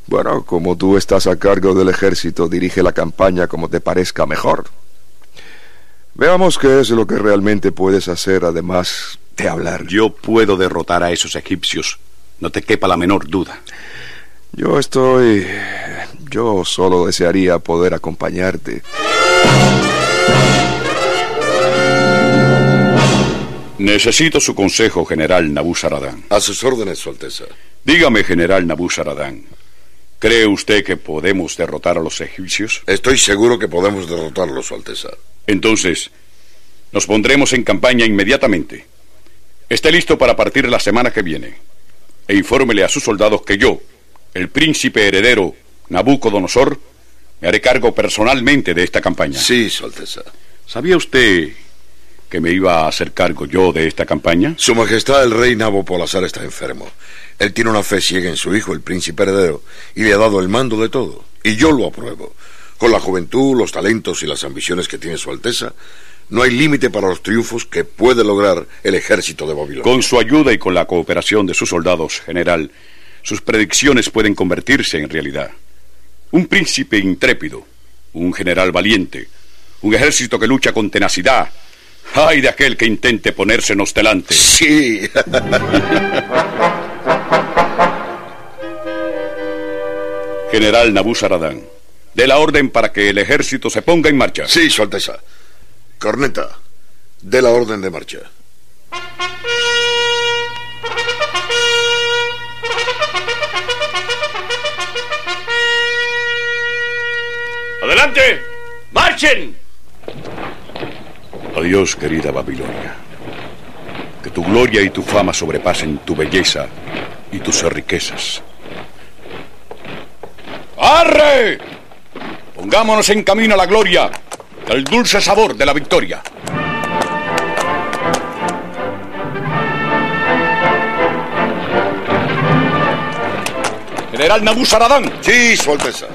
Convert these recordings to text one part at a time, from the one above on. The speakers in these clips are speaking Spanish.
Bueno, como tú estás a cargo del ejército, dirige la campaña como te parezca mejor. Veamos qué es lo que realmente puedes hacer, además de hablar. Yo puedo derrotar a esos egipcios, no te quepa la menor duda. Yo solo desearía poder acompañarte. Necesito su consejo, general Nabuzaradán. A sus órdenes, Su Alteza. Dígame, general Nabuzaradán, ¿cree usted que podemos derrotar a los egipcios? Estoy seguro que podemos derrotarlos, Su Alteza. Entonces, nos pondremos en campaña inmediatamente. Esté listo para partir la semana que viene. E infórmele a sus soldados que yo, el príncipe heredero Nabucodonosor, me haré cargo personalmente de esta campaña. Sí, Su Alteza. ¿Sabía usted que me iba a hacer cargo yo de esta campaña? Su Majestad el rey Nabopolassar está enfermo. Él tiene una fe ciega en su hijo, el príncipe heredero, y le ha dado el mando de todo. Y yo lo apruebo. Con la juventud, los talentos y las ambiciones que tiene Su Alteza, no hay límite para los triunfos que puede lograr el ejército de Babilonia. Con su ayuda y con la cooperación de sus soldados, general, sus predicciones pueden convertirse en realidad. Un príncipe intrépido, un general valiente, un ejército que lucha con tenacidad. ¡Ay de aquel que intente ponérsenos delante! Sí. General Nabuzaradán, dé la orden para que el ejército se ponga en marcha. Sí, Su Alteza. Corneta, dé la orden de marcha. ¡Adelante! ¡Marchen! Adiós, querida Babilonia. Que tu gloria y tu fama sobrepasen tu belleza y tus riquezas. ¡Arre! Pongámonos en camino a la gloria, al dulce sabor de la victoria. General Nabuzaradán. Sí, Su Alteza.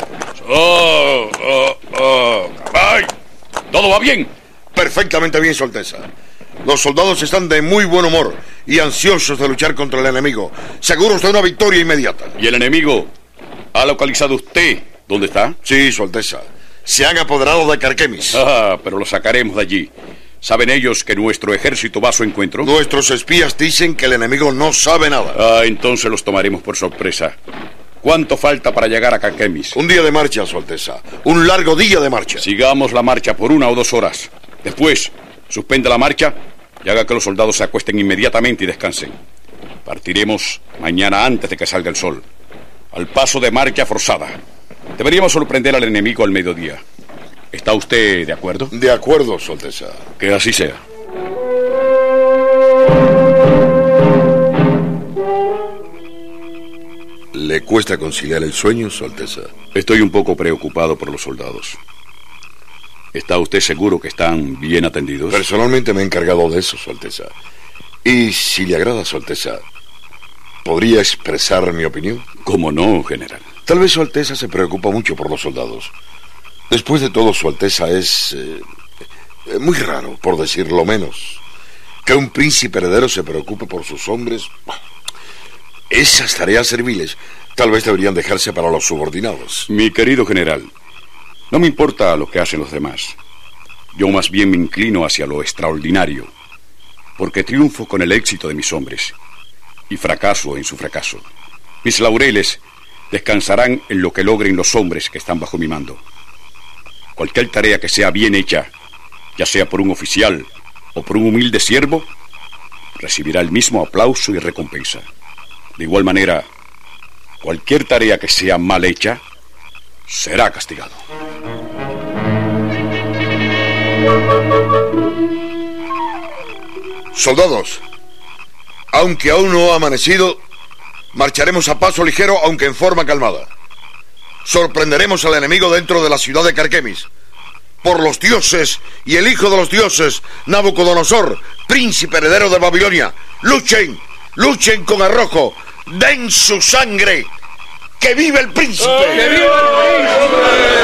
¡Ay! ¿Todo va bien? Perfectamente bien, Su Alteza. Los soldados están de muy buen humor y ansiosos de luchar contra el enemigo, seguros de una victoria inmediata. ¿Y el enemigo? ¿Ha localizado usted dónde está? Sí, Su Alteza. Se han apoderado de Carquemis. Pero lo sacaremos de allí. ¿Saben ellos que nuestro ejército va a su encuentro? Nuestros espías dicen que el enemigo no sabe nada. Entonces los tomaremos por sorpresa. ¿Cuánto falta para llegar a Carquemis? Un día de marcha, Su Alteza. Un largo día de marcha. Sigamos la marcha por 1 o 2 horas. Después, suspenda la marcha y haga que los soldados se acuesten inmediatamente y descansen. Partiremos mañana antes de que salga el sol, al paso de marcha forzada. Deberíamos sorprender al enemigo al mediodía. ¿Está usted de acuerdo? De acuerdo, Su Alteza. Que así sea. ¿Le cuesta conciliar el sueño, Su Alteza? Estoy un poco preocupado por los soldados. ¿Está usted seguro que están bien atendidos? Personalmente me he encargado de eso, Su Alteza. Y si le agrada, Su Alteza, ¿podría expresar mi opinión? ¿Cómo no, general? Tal vez Su Alteza se preocupa mucho por los soldados. Después de todo, Su Alteza es muy raro, por decirlo menos. Que un príncipe heredero se preocupe por sus hombres. Esas tareas serviles tal vez deberían dejarse para los subordinados. Mi querido general, no me importa lo que hacen los demás. Yo más bien me inclino hacia lo extraordinario, porque triunfo con el éxito de mis hombres y fracaso en su fracaso. Mis laureles descansarán en lo que logren los hombres que están bajo mi mando. Cualquier tarea que sea bien hecha, ya sea por un oficial o por un humilde siervo, recibirá el mismo aplauso y recompensa. De igual manera, cualquier tarea que sea mal hecha será castigado. Soldados, aunque aún no ha amanecido, marcharemos a paso ligero, aunque en forma calmada. Sorprenderemos al enemigo dentro de la ciudad de Carquemis. Por los dioses y el hijo de los dioses, Nabucodonosor, príncipe heredero de Babilonia, luchen, luchen con arrojo, den su sangre. ¡Que vive el príncipe! ¡Que vive el príncipe!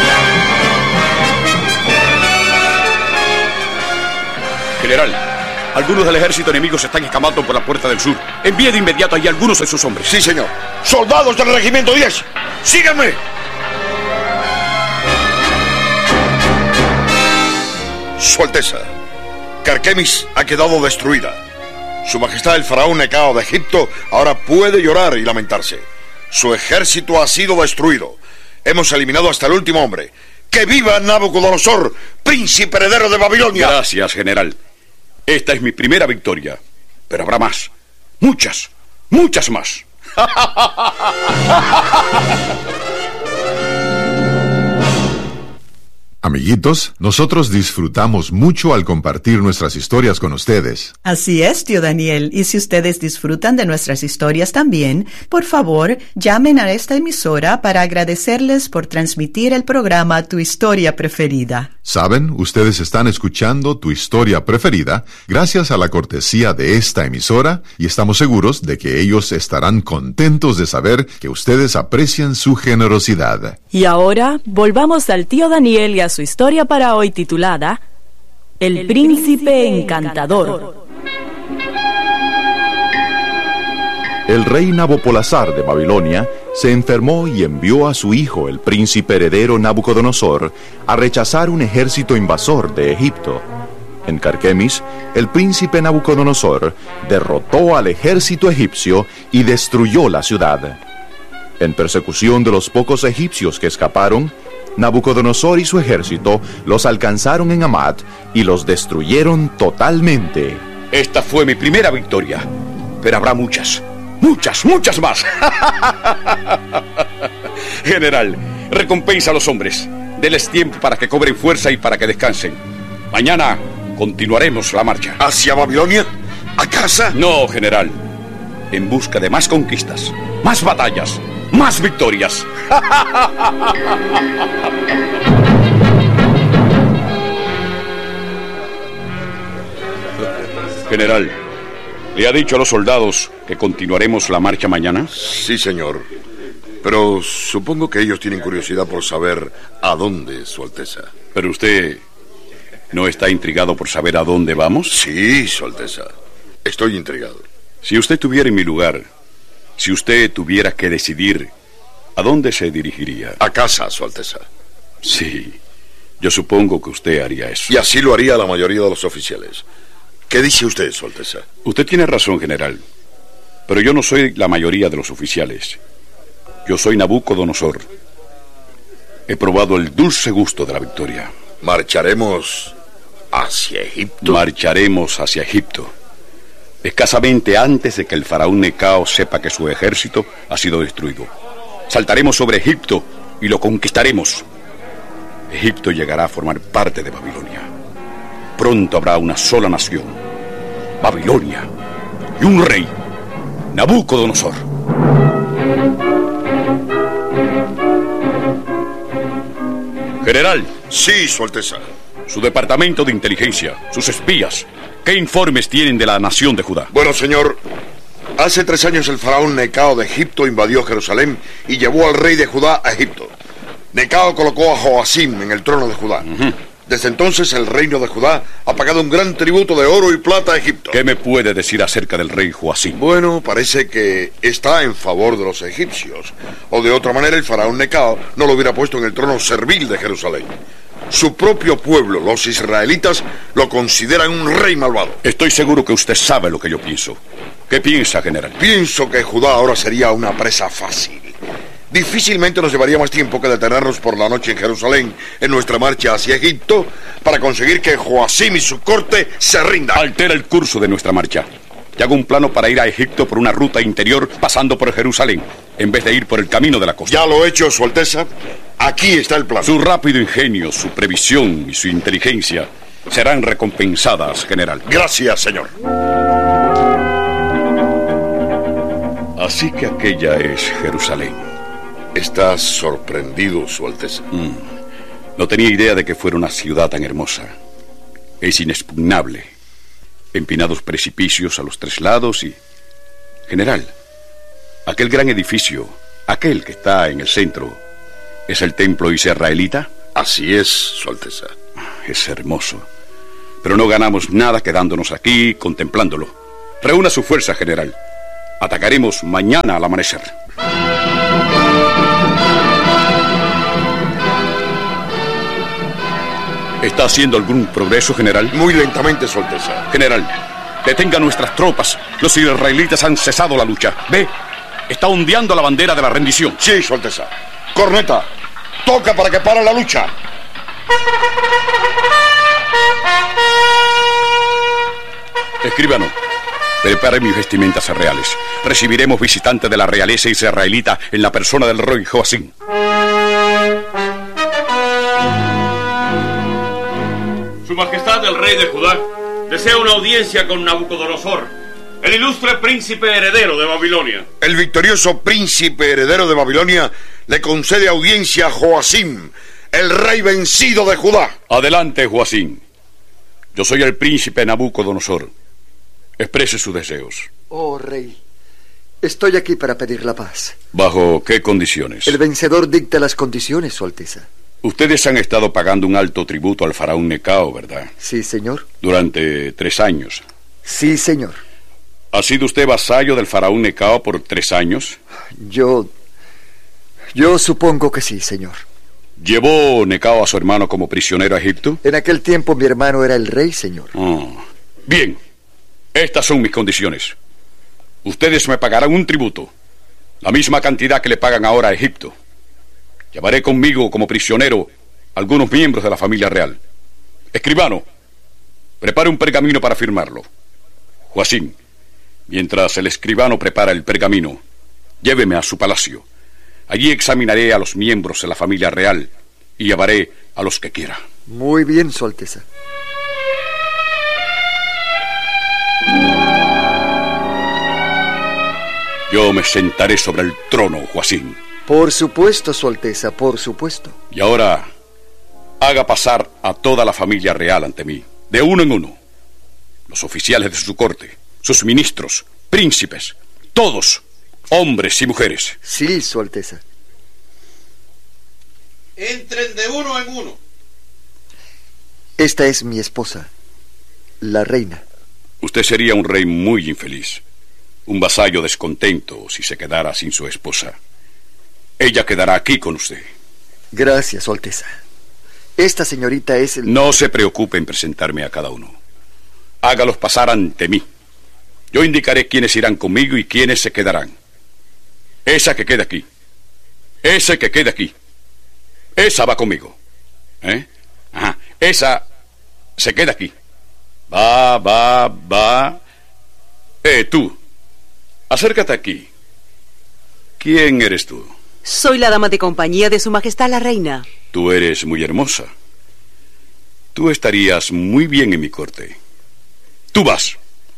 General, Algunos del ejército enemigo se están escapando por la puerta del sur. Envíe de inmediato allí algunos de sus hombres. Sí, señor. ¡Soldados del regimiento 10! ¡Síganme! Su Alteza, Carquemis ha quedado destruida. Su Majestad el faraón Necao de Egipto ahora puede llorar y lamentarse. Su ejército ha sido destruido. Hemos eliminado hasta el último hombre. ¡Que viva Nabucodonosor, príncipe heredero de Babilonia! Gracias, general. Esta es mi primera victoria. Pero habrá más. Muchas, muchas más. Amiguitos, nosotros disfrutamos mucho al compartir nuestras historias con ustedes. Así es, tío Daniel. Y si ustedes disfrutan de nuestras historias también, por favor, llamen a esta emisora para agradecerles por transmitir el programa Tu Historia Preferida. ¿Saben? Ustedes están escuchando Tu Historia Preferida gracias a la cortesía de esta emisora y estamos seguros de que ellos estarán contentos de saber que ustedes aprecian su generosidad. Y ahora, volvamos al tío Daniel y a su historia para hoy titulada El Príncipe Encantador. El rey Nabopolassar de Babilonia se enfermó y envió a su hijo, el príncipe heredero Nabucodonosor, a rechazar un ejército invasor de Egipto. En Carquemis, el príncipe Nabucodonosor derrotó al ejército egipcio y destruyó la ciudad. En persecución de los pocos egipcios que escaparon, Nabucodonosor y su ejército los alcanzaron en Hamat y los destruyeron totalmente. Esta fue mi primera victoria, pero habrá muchas, muchas, muchas más. General, recompensa a los hombres. Deles tiempo para que cobren fuerza y para que descansen. Mañana continuaremos la marcha. ¿Hacia Babilonia? ¿A casa? No, general. En busca de más conquistas, más batallas, más victorias. General, ¿le ha dicho a los soldados que continuaremos la marcha mañana? Sí, señor. Pero supongo que ellos tienen curiosidad por saber a dónde, Su Alteza. Pero usted ¿no está intrigado por saber a dónde vamos? Sí, Su Alteza. Estoy intrigado. Si usted estuviera en mi lugar, si usted tuviera que decidir, ¿a dónde se dirigiría? A casa, Su Alteza. Sí, yo supongo que usted haría eso. Y así lo haría la mayoría de los oficiales. ¿Qué dice usted, Su Alteza? Usted tiene razón, general. Pero yo no soy la mayoría de los oficiales. Yo soy Nabucodonosor. He probado el dulce gusto de la victoria. ¿Marcharemos hacia Egipto? Marcharemos hacia Egipto. Escasamente antes de que el faraón Necao sepa que su ejército ha sido destruido. Saltaremos sobre Egipto y lo conquistaremos. Egipto llegará a formar parte de Babilonia. Pronto habrá una sola nación, Babilonia, y un rey, Nabucodonosor. General. Sí, Su Alteza. Su departamento de inteligencia, sus espías, ¿qué informes tienen de la nación de Judá? Bueno, señor, hace 3 años el faraón Necao de Egipto invadió Jerusalén y llevó al rey de Judá a Egipto. Necao colocó a Joacim en el trono de Judá. Desde entonces el reino de Judá ha pagado un gran tributo de oro y plata a Egipto. ¿Qué me puede decir acerca del rey Joacim? Bueno, parece que está en favor de los egipcios. O de otra manera el faraón Necao no lo hubiera puesto en el trono servil de Jerusalén. Su propio pueblo, los israelitas, lo consideran un rey malvado. Estoy seguro que usted sabe lo que yo pienso. ¿Qué piensa, general? Pienso que Judá ahora sería una presa fácil. Difícilmente nos llevaría más tiempo que detenernos por la noche en Jerusalén en nuestra marcha hacia Egipto para conseguir que Joacim y su corte se rindan. Altera el curso de nuestra marcha. Y hago un plano para ir a Egipto por una ruta interior pasando por Jerusalén, en vez de ir por el camino de la costa. Ya lo he hecho, Su Alteza. Aquí está el plano. Su rápido ingenio, su previsión y su inteligencia serán recompensadas, general. Gracias, señor. Así que aquella es Jerusalén. ¿Estás sorprendido, Su Alteza? No tenía idea de que fuera una ciudad tan hermosa. Es inexpugnable. Empinados precipicios a los 3 lados y... General, aquel gran edificio, aquel que está en el centro, ¿es el templo israelita? Así es, Su Alteza. Es hermoso. Pero no ganamos nada quedándonos aquí contemplándolo. Reúna su fuerza, general. Atacaremos mañana al amanecer. ¿Está haciendo algún progreso, general? Muy lentamente, Su Alteza. General, detenga nuestras tropas. Los israelitas han cesado la lucha. Ve, está ondeando la bandera de la rendición. Sí, Su Alteza. Corneta, toca para que pare la lucha. Escribano, prepare mis vestimentas reales. Recibiremos visitantes de la realeza israelita en la persona del rey Joacim. Su Majestad el Rey de Judá desea una audiencia con Nabucodonosor, el ilustre príncipe heredero de Babilonia. El victorioso príncipe heredero de Babilonia le concede audiencia a Joacim, el rey vencido de Judá. Adelante, Joacim. Yo soy el príncipe Nabucodonosor. Exprese sus deseos. Oh, rey, estoy aquí para pedir la paz. ¿Bajo qué condiciones? El vencedor dicta las condiciones, Su Alteza. Ustedes han estado pagando un alto tributo al faraón Necao, ¿verdad? Sí, señor. Durante 3 años. Sí, señor. ¿Ha sido usted vasallo del faraón Necao por 3 años? Yo supongo que sí, señor. ¿Llevó Necao a su hermano como prisionero a Egipto? En aquel tiempo mi hermano era el rey, señor. Bien, estas son mis condiciones. Ustedes me pagarán un tributo, la misma cantidad que le pagan ahora a Egipto. Llevaré conmigo como prisionero algunos miembros de la familia real. Escribano, prepare un pergamino para firmarlo. Joacim, mientras el escribano prepara el pergamino, lléveme a su palacio. Allí examinaré a los miembros de la familia real y llevaré a los que quiera. Muy bien, Su Alteza. Yo me sentaré sobre el trono, Joacim. Por supuesto, Su Alteza, por supuesto. Y ahora, haga pasar a toda la familia real ante mí, de uno en uno. Los oficiales de su corte, sus ministros, príncipes, todos, hombres y mujeres. Sí, Su Alteza. Entren de uno en uno. Esta es mi esposa, la reina. Usted sería un rey muy infeliz, un vasallo descontento si se quedara sin su esposa. Ella quedará aquí con usted. Gracias, Su Alteza. Esta señorita es el... No se preocupe en presentarme a cada uno. Hágalos pasar ante mí. Yo indicaré quiénes irán conmigo y quiénes se quedarán. Esa que queda aquí. Ese que queda aquí. Esa va conmigo. Ajá. Esa se queda aquí. Va. Tú. Acércate aquí. ¿Quién eres tú? Soy la dama de compañía de Su Majestad la Reina. Tú eres muy hermosa. Tú estarías muy bien en mi corte. Tú vas.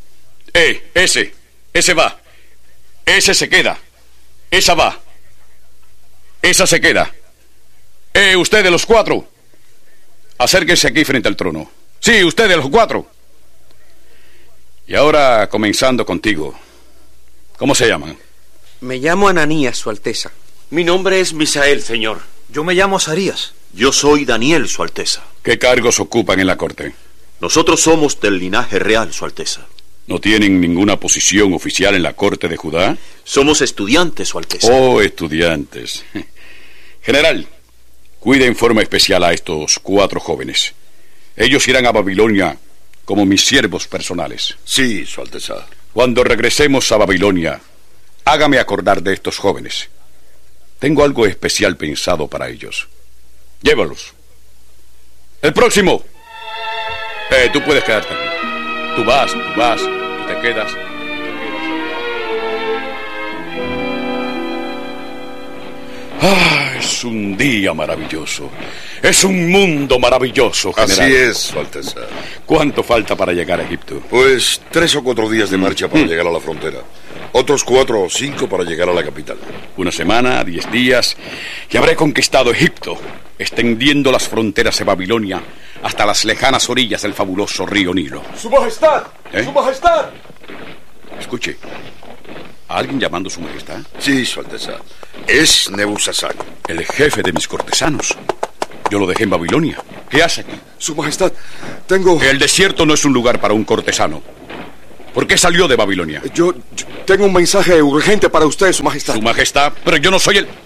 Ese va. Ese se queda. Esa va. Esa se queda. Ustedes los 4. Acérquense aquí frente al trono. Sí, ustedes los 4. Y ahora, comenzando contigo. ¿Cómo se llaman? Me llamo Ananías, Su Alteza. Mi nombre es Misael, señor. Yo me llamo Azarías. Yo soy Daniel, Su Alteza. ¿Qué cargos ocupan en la corte? Nosotros somos del linaje real, Su Alteza. ¿No tienen ninguna posición oficial en la corte de Judá? Somos estudiantes, Su Alteza. Oh, estudiantes. General, cuide en forma especial a estos 4 jóvenes. Ellos irán a Babilonia como mis siervos personales. Sí, Su Alteza. Cuando regresemos a Babilonia, hágame acordar de estos jóvenes. Tengo algo especial pensado para ellos. Llévalos. El próximo. Tú puedes quedarte aquí. Tú te quedas. Es un día maravilloso. Es un mundo maravilloso, general. Así es, Su Alteza. ¿Cuánto falta para llegar a Egipto? Pues 3 o 4 días de marcha para llegar a la frontera. Otros 4 o 5 para llegar a la capital. 1 semana, 10 días, y habré conquistado Egipto, extendiendo las fronteras de Babilonia hasta las lejanas orillas del fabuloso río Nilo. ¡Su Majestad! ¡Su Majestad! Escuche, ¿a alguien llamando Su Majestad? Sí, Su Alteza. Es Nebuzasán. El jefe de mis cortesanos. Yo lo dejé en Babilonia. ¿Qué hace aquí? Su Majestad, tengo... El desierto no es un lugar para un cortesano. ¿Por qué salió de Babilonia? Yo tengo un mensaje urgente para usted, Su Majestad. Su Majestad, pero yo no soy el...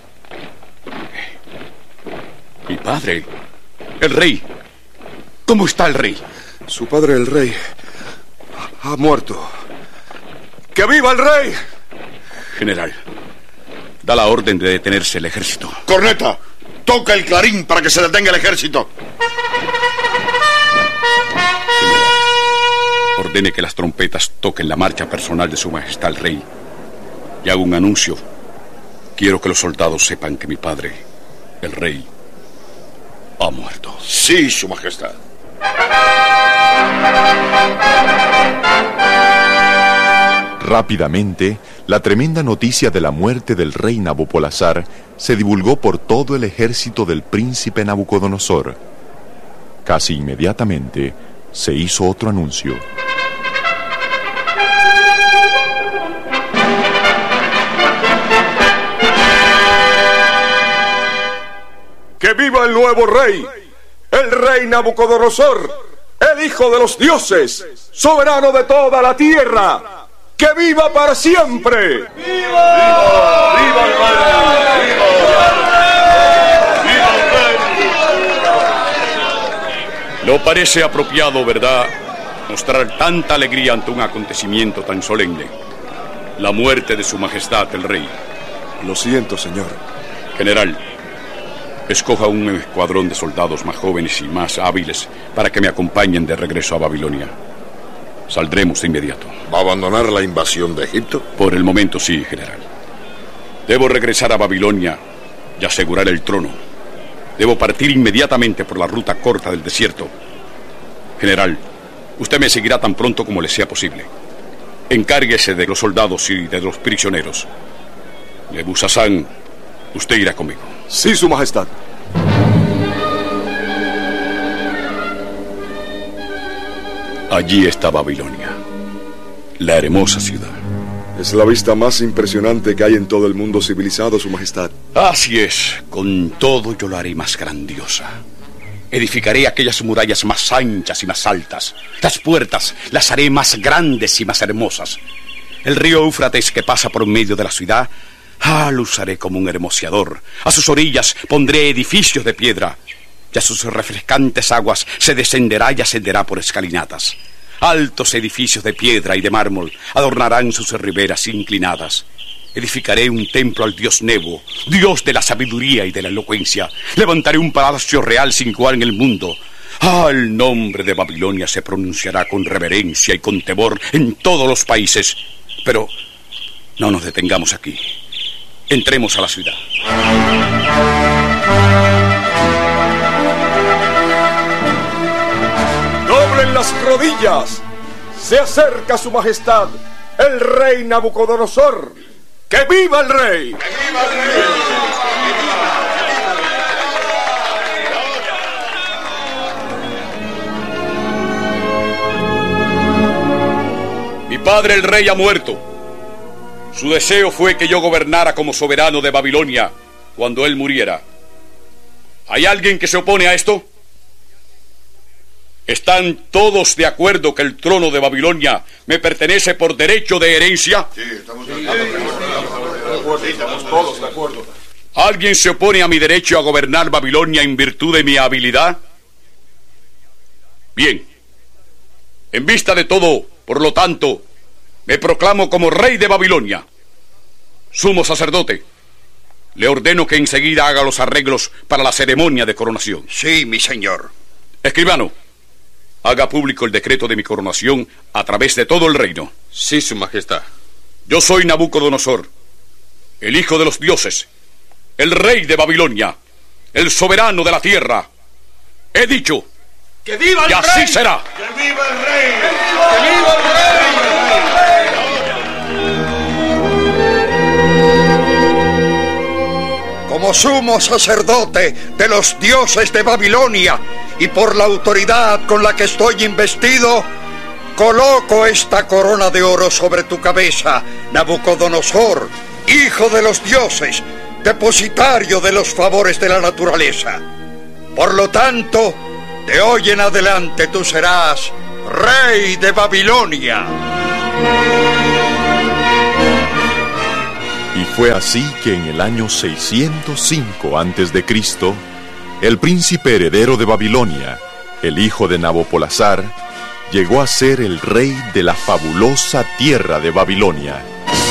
Mi padre, el rey. ¿Cómo está el rey? Su padre, el rey, ha muerto. ¡Que viva el rey! General, da la orden de detenerse el ejército. Corneta, toca el clarín para que se detenga el ejército. Ordene que las trompetas toquen la marcha personal de Su Majestad el Rey. Y hago un anuncio. Quiero que los soldados sepan que mi padre, el Rey, ha muerto. Sí, Su Majestad. Rápidamente, la tremenda noticia de la muerte del rey Nabopolassar se divulgó por todo el ejército del príncipe Nabucodonosor. Casi inmediatamente se hizo otro anuncio. ¡Que viva el nuevo rey! ¡El rey Nabucodonosor! ¡El hijo de los dioses! ¡Soberano de toda la tierra! ¡Que viva para siempre! ¡Viva! ¡Viva! ¡Viva el rey! ¡Viva el rey! No parece apropiado, ¿verdad?, mostrar tanta alegría ante un acontecimiento tan solemne. La muerte de Su Majestad el Rey. Lo siento, señor. General, escoja un escuadrón de soldados más jóvenes y más hábiles para que me acompañen de regreso a Babilonia. Saldremos de inmediato. ¿Va a abandonar la invasión de Egipto? Por el momento sí, general. Debo regresar a Babilonia y asegurar el trono. Debo partir inmediatamente por la ruta corta del desierto. General, usted me seguirá tan pronto como le sea posible. Encárguese de los soldados y de los prisioneros. Nebuzazán, usted irá conmigo. Sí, Su Majestad. Allí está Babilonia, la hermosa ciudad. Es la vista más impresionante que hay en todo el mundo civilizado, Su Majestad. Así es, con todo yo la haré más grandiosa. Edificaré aquellas murallas más anchas y más altas. Las puertas las haré más grandes y más hermosas. El río Éufrates que pasa por medio de la ciudad, lo usaré como un hermoseador. A sus orillas pondré edificios de piedra, y a sus refrescantes aguas se descenderá y ascenderá por escalinatas. Altos edificios de piedra y de mármol adornarán sus riberas inclinadas. Edificaré un templo al dios Nebo, dios de la sabiduría y de la elocuencia. Levantaré un palacio real sin igual en el mundo. El nombre de Babilonia se pronunciará con reverencia y con temor en todos los países. Pero no nos detengamos aquí. Entremos a la ciudad. ¡Doblen las rodillas! Se acerca Su Majestad, el rey Nabucodonosor. ¡Que viva el rey! ¡Que viva el rey! Mi padre el rey ha muerto. Su deseo fue que yo gobernara como soberano de Babilonia cuando él muriera. ¿Hay alguien que se opone a esto? ¿Están todos de acuerdo que el trono de Babilonia me pertenece por derecho de herencia? Sí, estamos todos de acuerdo. ¿Alguien se opone a mi derecho a gobernar Babilonia en virtud de mi habilidad? Bien. En vista de todo, por lo tanto, me proclamo como rey de Babilonia. Sumo sacerdote, le ordeno que enseguida haga los arreglos para la ceremonia de coronación. Sí, mi señor. Escribano, haga público el decreto de mi coronación a través de todo el reino. Sí, Su Majestad. Yo soy Nabucodonosor, el hijo de los dioses, el rey de Babilonia, el soberano de la tierra. He dicho, ¡que viva el y así rey! será. ¡Que viva el rey! ¡Que viva el rey! Como sumo sacerdote de los dioses de Babilonia y por la autoridad con la que estoy investido, coloco esta corona de oro sobre tu cabeza, Nabucodonosor, hijo de los dioses, depositario de los favores de la naturaleza. Por lo tanto, De hoy en adelante tú serás rey de Babilonia. Y fue así que en el año 605 a.C., el príncipe heredero de Babilonia, el hijo de Nabopolassar, llegó a ser el rey de la fabulosa tierra de Babilonia.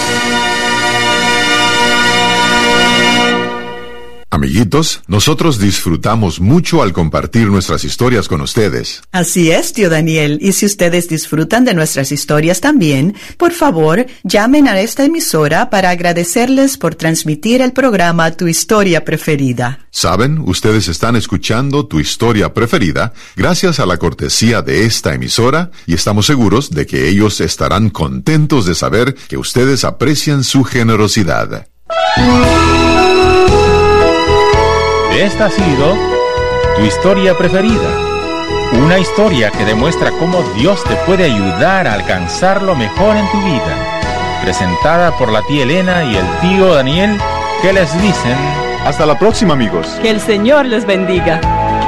Amiguitos, nosotros disfrutamos mucho al compartir nuestras historias con ustedes. Así es, tío Daniel. Y si ustedes disfrutan de nuestras historias también, por favor, llamen a esta emisora para agradecerles por transmitir el programa Tu Historia Preferida. ¿Saben? Ustedes están escuchando Tu Historia Preferida gracias a la cortesía de esta emisora y estamos seguros de que ellos estarán contentos de saber que ustedes aprecian su generosidad. Esta ha sido Tu Historia Preferida, una historia que demuestra cómo Dios te puede ayudar a alcanzar lo mejor en tu vida, presentada por la tía Elena y el tío Daniel, que les dicen: hasta la próxima, amigos. Que el Señor les bendiga.